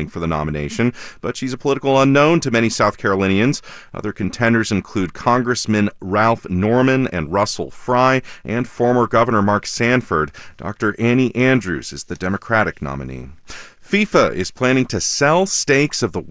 running for the nomination, but she's a political unknown to many South Carolinians. Other contenders include Congressman Ralph Norman and Russell Fry, and former Governor Mark Sanford. Dr. Annie Andrews is the Democratic nominee. FIFA is planning to sell stakes of the